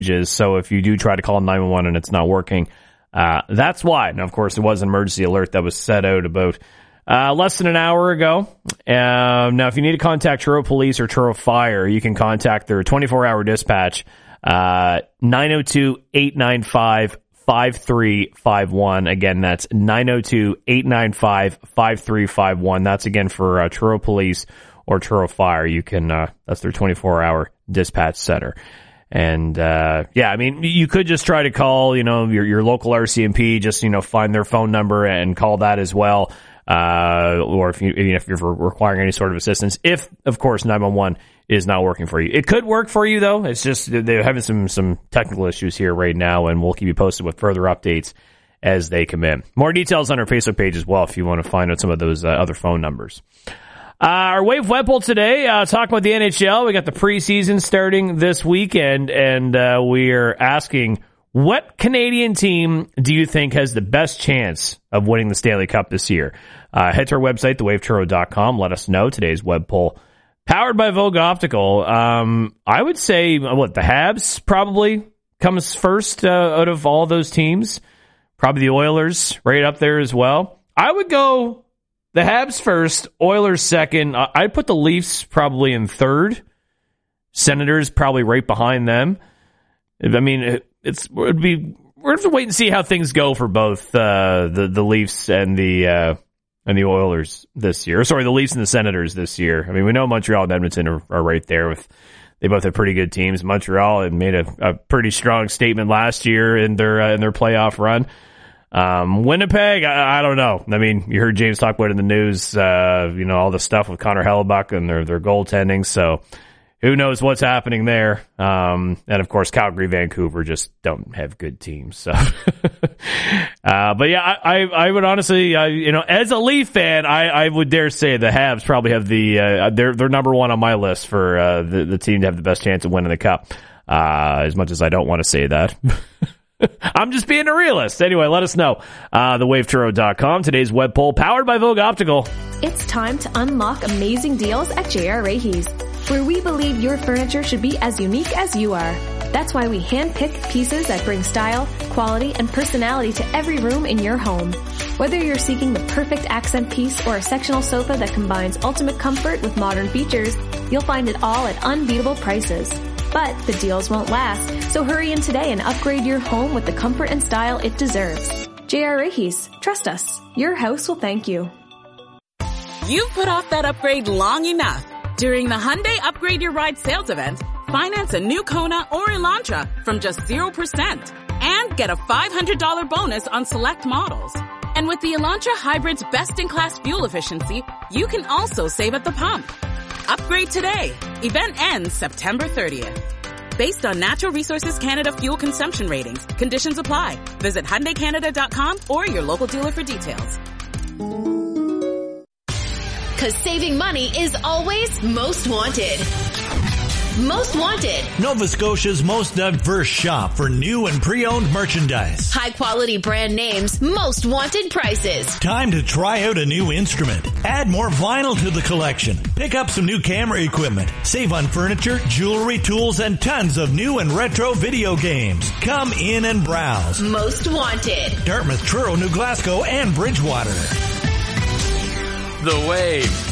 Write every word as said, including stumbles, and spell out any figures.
So if you do try to call nine one one and it's not working, uh, that's why. Now, of course, there was an emergency alert that was set out about uh, less than an hour ago. Uh, now, if you need to contact Truro Police or Truro Fire, you can contact their twenty-four hour dispatch, uh, nine oh two, eight nine five, five three five one. Again, that's nine oh two, eight nine five, five three five one. That's again for uh, Truro Police or Truro Fire. You can, uh, that's their twenty-four hour dispatch center. And, uh, yeah, I mean, you could just try to call, you know, your, your local R C M P, just, you know, find their phone number and call that as well. Uh, or if you, even if you're requiring any sort of assistance, if, of course, nine one one is not working for you. It could work for you, though. It's just they're having some, some technical issues here right now, and we'll keep you posted with further updates as they come in. More details on our Facebook page as well if you want to find out some of those uh, other phone numbers. Uh, our Wave web poll today, uh, talking about the N H L. We got the preseason starting this weekend, and uh, we are asking, what Canadian team do you think has the best chance of winning the Stanley Cup this year? Uh, head to our website, the wave truro dot com. Let us know. Today's web poll, powered by Vogue Optical. Um, I would say, what, the Habs probably comes first uh, out of all those teams. Probably the Oilers right up there as well. I would go the Habs first, Oilers second. I'd put the Leafs probably in third. Senators probably right behind them. I mean, it, it's it would be we're going to wait and see how things go for both uh, the the Leafs and the uh, and the Oilers this year. Sorry, the Leafs and the Senators this year. I mean, we know Montreal and Edmonton are, are right there with. They both have pretty good teams. Montreal had made a, a pretty strong statement last year in their uh, in their playoff run. Um, Winnipeg, I, I don't know. I mean, you heard James talk about it in the news, uh, you know, all the stuff with Connor Hellebuck and their, their goaltending. So who knows what's happening there. Um, and of course, Calgary, Vancouver just don't have good teams. So, uh, but yeah, I, I, I would honestly, uh, you know, as a Leaf fan, I, I would dare say the Habs probably have the, uh, they're, they're number one on my list for, uh, the, the team to have the best chance of winning the cup. Uh, as much as I don't want to say that. I'm just being a realist. Anyway, let us know. Uh, the wave truro dot com. Today's web poll, powered by Vogue Optical. It's time to unlock amazing deals at J R Rahey's, where we believe your furniture should be as unique as you are. That's why we handpick pieces that bring style, quality, and personality to every room in your home. Whether you're seeking the perfect accent piece or a sectional sofa that combines ultimate comfort with modern features, you'll find it all at unbeatable prices. But the deals won't last, so hurry in today and upgrade your home with the comfort and style it deserves. J R Rahey's. Trust us. Your house will thank you. You've put off that upgrade long enough. During the Hyundai Upgrade Your Ride sales event, finance a new Kona or Elantra from just zero percent and get a five hundred dollars bonus on select models. And with the Elantra Hybrid's best-in-class fuel efficiency, you can also save at the pump. Upgrade today. Event ends September thirtieth. Based on Natural Resources Canada fuel consumption ratings, conditions apply. Visit Hyundai Canada dot com or your local dealer for details. Because saving money is always most wanted. Most Wanted. Nova Scotia's most diverse shop for new and pre-owned merchandise. High quality brand names, most wanted prices. Time to try out a new instrument. Add more vinyl to the collection. Pick up some new camera equipment. Save on furniture, jewelry, tools, and tons of new and retro video games. Come in and browse. Most Wanted. Dartmouth, Truro, New Glasgow, and Bridgewater. The Wave.